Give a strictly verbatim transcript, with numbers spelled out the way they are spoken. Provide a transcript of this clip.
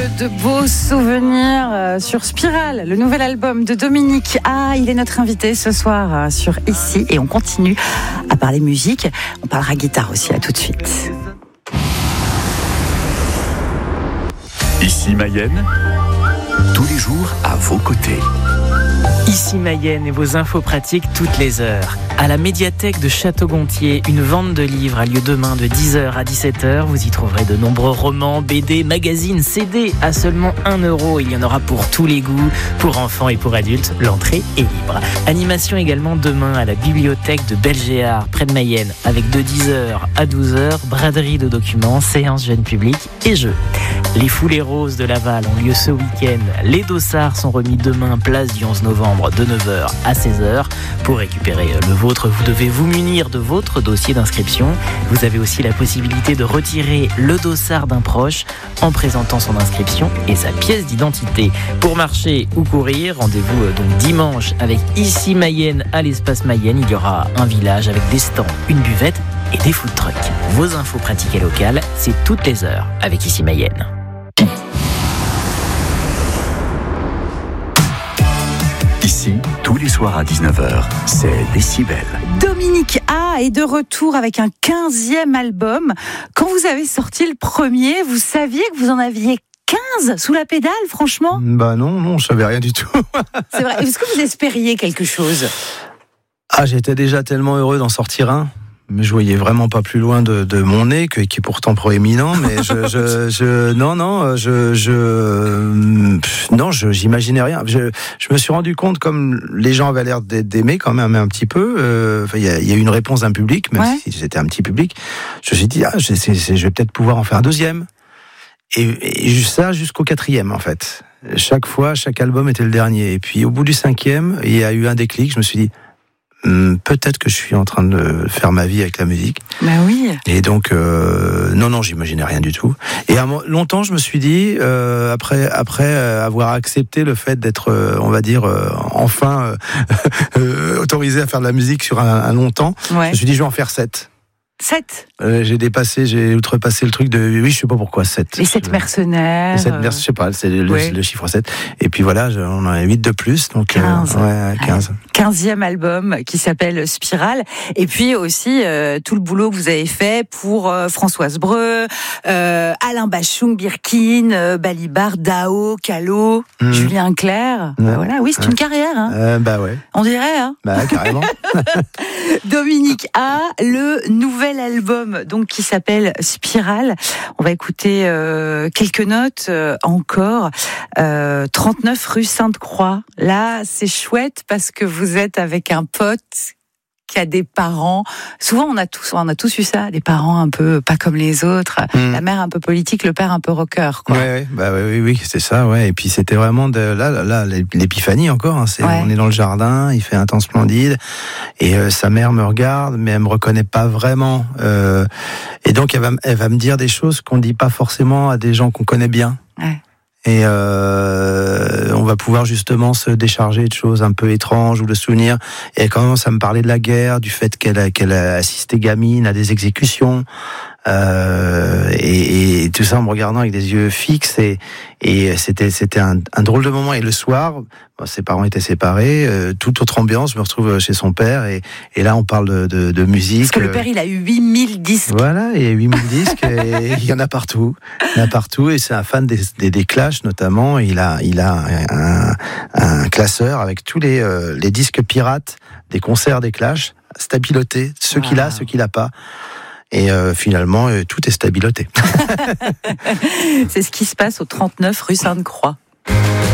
que de beaux souvenirs euh, sur Spirale, le nouvel album de Dominique A. Il est notre invité ce soir euh, sur Ici et on continue à parler musique. On parlera guitare aussi, à tout de suite. Ici Mayenne, tous les jours à vos côtés. Ici Mayenne et vos infos pratiques toutes les heures. À la médiathèque de Château-Gontier, une vente de livres a lieu demain de dix heures à dix-sept heures. Vous y trouverez de nombreux romans, B D, magazines, C D à seulement un euro. Il y en aura pour tous les goûts, pour enfants et pour adultes. L'entrée est libre. Animation également demain à la bibliothèque de Belgéard, près de Mayenne, avec de dix heures à douze heures, braderie de documents, séance jeune public et jeux. Les foulées roses de Laval ont lieu ce week-end. Les dossards sont remis demain, place du onze novembre, de neuf heures à seize heures. Pour récupérer le vôtre, vous devez vous munir de votre dossier d'inscription. Vous avez aussi la possibilité de retirer le dossard d'un proche en présentant son inscription et sa pièce d'identité. Pour marcher ou courir, rendez-vous donc dimanche avec Ici Mayenne à l'espace Mayenne. Il y aura un village avec des stands, une buvette et des food trucks. Vos infos pratiques et locales, c'est toutes les heures avec Ici Mayenne. Ici, tous les soirs à dix-neuf heures, c'est Décibel. Dominique A est de retour avec un quinzième album. Quand vous avez sorti le premier, vous saviez que vous en aviez quinze sous la pédale, franchement ? Bah non, non, je savais rien du tout. C'est vrai. Est-ce que vous espériez quelque chose ? Ah, j'étais déjà tellement heureux d'en sortir un. Mais je voyais vraiment pas plus loin de, de mon nez, que, qui est pourtant proéminent. Mais je, je, je non, non, je, je, non, je, j'imaginais rien. Je, je me suis rendu compte, comme les gens avaient l'air d'aimer quand même un petit peu. Euh, il y a, il y a eu une réponse d'un public, même ouais. si c'était un petit public. Je me suis dit, ah, je, c'est, c'est, je vais peut-être pouvoir en faire un deuxième. Et, et ça jusqu'au quatrième, en fait. Chaque fois, chaque album était le dernier. Et puis au bout du cinquième, il y a eu un déclic. Je me suis dit, peut-être que je suis en train de faire ma vie avec la musique. Bah oui. Et donc, euh, non, non, j'imaginais rien du tout. Et à, longtemps, je me suis dit, euh, après, après avoir accepté le fait d'être, euh, on va dire, euh, enfin euh, autorisé à faire de la musique sur un, un long temps, ouais. je me suis dit, je vais en faire sept. sept euh, J'ai dépassé, j'ai outrepassé le truc de, oui, je sais pas pourquoi, sept. Les sept mercenaires. Les sept mercenaires, je sais pas, c'est le, ouais. le, le chiffre sept. Et puis voilà, on en a huit de plus, donc quinze. Euh, ouais, quinze. quinzième album qui s'appelle Spirale. Et puis aussi, euh, tout le boulot que vous avez fait pour euh, Françoise Breu, euh, Alain Bachung, Birkin, euh, Balibar, Dao, Callot, mmh. Julien Clerc. Ouais. Bah voilà, oui, c'est ouais. une carrière. Hein. Euh, bah ouais. On dirait, hein. Bah carrément. Dominique A, le nouvel album donc qui s'appelle Spirale. On va écouter euh, quelques notes euh, encore. Euh, trente-neuf rue Sainte-Croix. Là, c'est chouette parce que vous êtes avec un pote qui a des parents. Souvent, on a tous, on a tous eu ça, des parents un peu pas comme les autres. Mmh. La mère un peu politique, le père un peu rocker, quoi. Ouais, ouais, bah oui, oui, c'est ça, ouais. Et puis c'était vraiment de là, là, l'épiphanie encore. Hein. C'est, ouais. On est dans le jardin, il fait un temps splendide, et euh, sa mère me regarde, mais elle me reconnaît pas vraiment. Euh, et donc elle va, elle va me dire des choses qu'on dit pas forcément à des gens qu'on connaît bien. Ouais. Et euh, on va pouvoir justement se décharger de choses un peu étranges ou de souvenirs. Et elle commence à me parler de la guerre, du fait qu'elle a, qu'elle a assisté gamine à des exécutions. Euh, et, et tout ça en me regardant avec des yeux fixes, et, et c'était c'était un, un drôle de moment. Et le soir, bon, ses parents étaient séparés, euh, toute autre ambiance. Je me retrouve chez son père, et, et là on parle de, de, de musique. Parce que le père, il a eu huit mille disques. Voilà, il y a huit mille disques, et il y en a partout, il y en a partout. Et c'est un fan des, des, des Clash notamment. Il a il a un, un classeur avec tous les euh, les disques pirates des concerts des Clash, stabilotés, ceux wow. qu'il a, ceux qu'il a pas. Et euh, finalement, euh, tout est stabiloté. C'est ce qui se passe au trente-neuf rue Sainte-Croix.